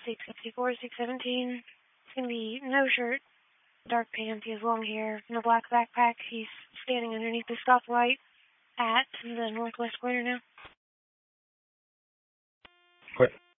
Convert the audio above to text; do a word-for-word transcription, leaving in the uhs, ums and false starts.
six sixty-four, six seventeen. It's going to be no shirt, dark pants, he has long hair, no black backpack. He's standing underneath the stoplight at the northwest corner now. Quit.